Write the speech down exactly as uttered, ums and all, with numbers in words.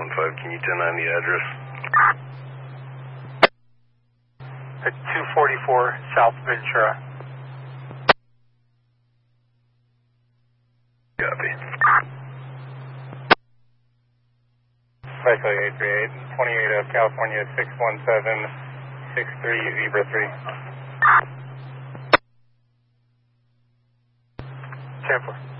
one five, can you ten nine the address? At two forty-four South Ventura. Copy. Special eight three eight, twenty-eight of California, six one seven six three, Zebra three. ten four.